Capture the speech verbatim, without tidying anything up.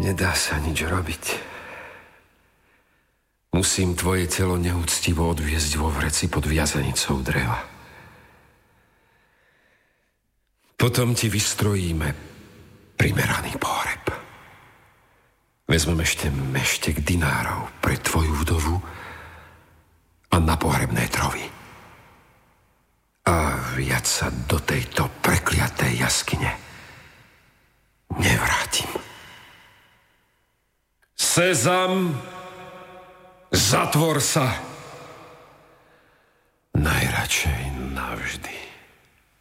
Nedá sa nič robiť. Musím tvoje telo neúctivo odviezť vo vreci pod viazanicou dreva. Potom ti vystrojíme primeraný pohreb. Vezmeme ešte meštek dinárov pre tvoju vdovu a na pohrebné trovy. A viac sa do tejto prekliatej jaskyne nevrátim. Sezam, zatvor sa. Najradšej navždy.